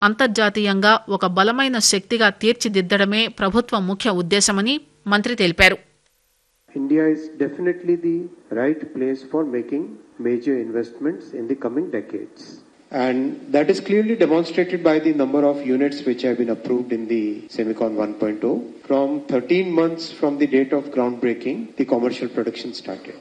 అంతర్జాతీయంగా ఒక బలమైన శక్తిగా తీర్చిదిద్దడమే ప్రభుత్వ ముఖ్య ఉద్దేశమని మంత్రి తెలిపారు. India is definitely the right place for making major investments in the coming decades. And that is clearly demonstrated by the number of units which have been approved in the Semicon 1.0. From 13 months from the date of groundbreaking, the commercial production started.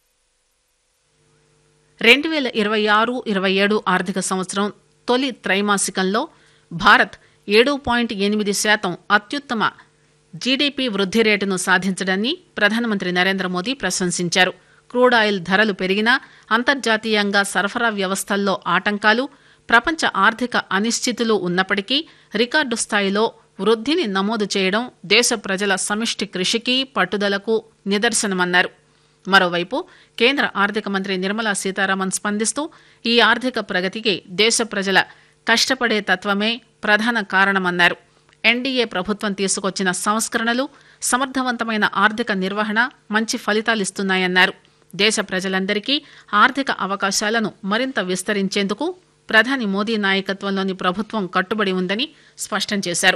2026-27 ఆర్థిక సంవత్సరం తొలి త్రైమాసికంలో భారత్ 7.8% అత్యుత్తమ GDP వృద్ధి రేటును సాధించడాన్ని ప్రధానమంత్రి నరేంద్ర మోదీ ప్రశంసించారు. Crude oil ధరలు పెరిగినా, అంతర్జాతీయంగా సరఫరా వ్యవస్థల్లో ఆటంకాలు, ప్రపంచ ఆర్థిక అనిశ్చితులు ఉన్నప్పటికీ రికార్డు స్థాయిలో వృద్ధిని నమోదు చేయడం దేశ ప్రజల సమిష్టి కృషికి, పట్టుదలకు నిదర్శనమన్నారు. మరోవైపు కేంద్ర ఆర్థిక మంత్రి నిర్మలా సీతారామన్ స్పందిస్తూ ఈ ఆర్థిక ప్రగతికి దేశ ప్రజల కష్టపడే తత్వమే ప్రధాన కారణమన్నారు. ఎన్డీఏ ప్రభుత్వం తీసుకొచ్చిన సంస్కరణలు, సమర్థవంతమైన ఆర్థిక నిర్వహణ మంచి ఫలితాలిస్తున్నాయన్నారు. దేశ ప్రజలందరికీ ఆర్థిక అవకాశాలను మరింత విస్తరించేందుకు ప్రధాని మోదీ నాయకత్వంలోని ప్రభుత్వం కట్టుబడి ఉందని స్పష్టం చేశారు.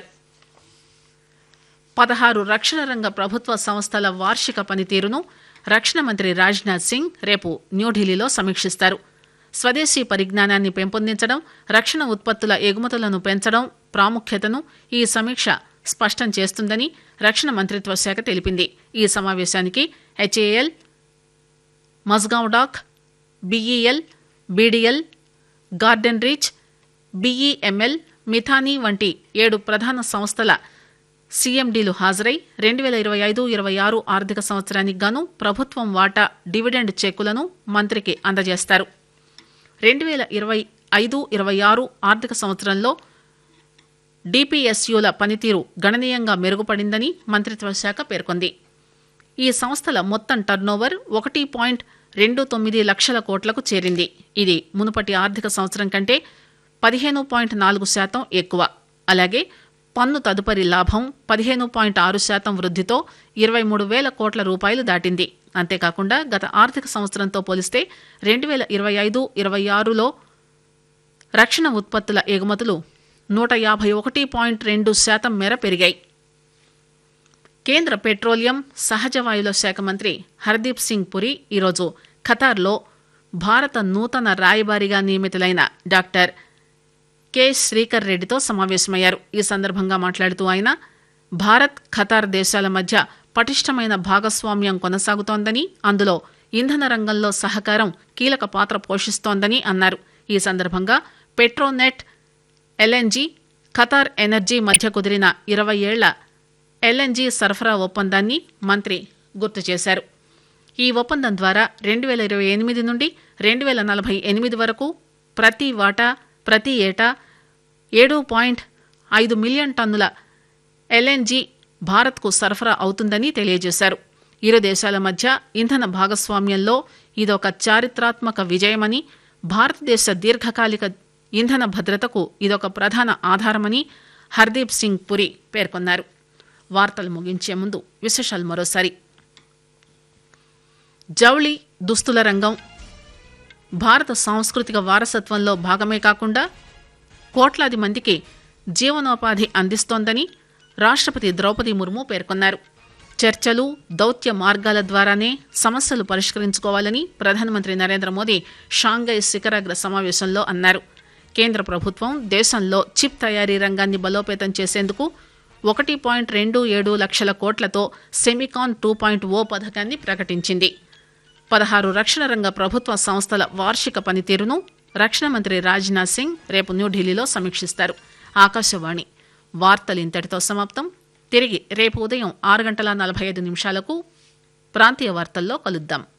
16 రక్షణ రంగ ప్రభుత్వ సంస్థల వార్షిక పనితీరును రక్షణ మంత్రి రాజ్నాథ్ సింగ్ రేపు న్యూఢిల్లీలో సమీక్షిస్తారు. స్వదేశీ పరిజ్ఞానాన్ని పెంపొందించడం, రక్షణ ఉత్పత్తుల ఎగుమతులను పెంచడం ప్రాముఖ్యతను ఈ సమీక్ష స్పష్టం చేస్తుందని రక్షణ మంత్రిత్వ శాఖ తెలిపింది. ఈ సమావేశానికి HAL, Mazagon dock, BEL, BDL, garden reach, BEML, Midhani వంటి 7 ప్రధాన సంస్థల సీఎండీలు హాజరై 2025-26 ఆర్థిక సంవత్సరానికి గాను ప్రభుత్వం వాటా డివిడెండ్ చెక్కులను మంత్రికి అందజేస్తారు. 2025-26 ఆర్థిక సంవత్సరంలో డిపిఎస్యుల పనితీరు గణనీయంగా మెరుగుపడిందని మంత్రిత్వ శాఖ పేర్కొంది. ఈ సంస్థల మొత్తం టర్నోవర్ 1.29 లక్షల కోట్లకు చేరింది. ఇది మునుపటి ఆర్థిక సంవత్సరం కంటే 15.4% ఎక్కువ. అలాగే పన్ను తదుపరి లాభం 15.6% వృద్ధితో 23,000 కోట్ల రూపాయలు దాటింది. అంతేకాకుండా గత ఆర్థిక సంవత్సరంతో పోలిస్తే 2025-26లో రక్షణ ఉత్పత్తుల ఎగుమతులు 151.2% మేర పెరిగాయి. కేంద్ర పెట్రోలియం, సహజ వాయువుల శాఖ మంత్రి హర్దీప్ సింగ్ పురి ఈరోజు ఖతార్లో భారత నూతన రాయబారిగా నియమితులైన డాక్టర్ కె శ్రీకర్ రెడ్డితో సమావేశమయ్యారు. ఈ సందర్భంగా మాట్లాడుతూ ఆయన భారత్, ఖతార్ దేశాల మధ్య పటిష్టమైన భాగస్వామ్యం కొనసాగుతోందని, అందులో ఇంధన రంగంలో సహకారం కీలక పాత్ర పోషిస్తోందని అన్నారు. ఈ సందర్భంగా పెట్రోనెట్, ఎల్ఎన్జీ, ఖతార్ ఎనర్జీ మధ్య కుదిరిన 20 ఏళ్ల ఎల్ఎన్జీ సరఫరా ఒప్పందాన్ని మంత్రి గుర్తు చేశారు. ఈ ఒప్పందం ద్వారా 2028 నుండి 2048 వరకు ప్రతి ఏటా 7.5 మిలియన్ టన్నుల ఎల్ఎన్జీ భారత్కు సరఫరా అవుతుందని తెలియజేశారు. ఇరు దేశాల మధ్య ఇంధన భాగస్వామ్యంలో ఇదొక చారిత్రాత్మక విజయమని, భారతదేశ దీర్ఘకాలిక ఇంధన భద్రతకు ఇదొక ప్రధాన ఆధారమని హర్దీప్ సింగ్ పురి పేర్కొన్నారు. వార్తలు ముగించే ముందు విశేషాలు మరోసారి. జౌళి, దుస్తుల రంగం భారత సాంస్కృతిక వారసత్వంలో భాగమే కాకుండా కోట్లాది మందికి జీవనోపాధి అందిస్తోందని రాష్ట్రపతి ద్రౌపది ముర్ము పేర్కొన్నారు. చర్చలు, దౌత్య మార్గాల ద్వారానే సమస్యలు పరిష్కరించుకోవాలని ప్రధానమంత్రి నరేంద్ర మోదీ షాంఘై శిఖరాగ్ర సమావేశంలో అన్నారు. కేంద్ర ప్రభుత్వం దేశంలో చిప్ తయారీ రంగాన్ని బలోపేతం చేసేందుకు 1.27 లక్షల కోట్లతో సెమికాన్ 2.0 పథకాన్ని ప్రకటించింది. 16 రక్షణ రంగ ప్రభుత్వ సంస్థల వార్షిక పనితీరును రక్షణ మంత్రి రాజ్నాథ్ సింగ్ రేపు న్యూఢిల్లీలో సమీక్షిస్తారు. ఆకాశవాణి వార్తలు ఇంతటితో సమాప్తం. తిరిగి రేపు ఉదయం 6:45 ప్రాంతీయ వార్తల్లో కలుద్దాం.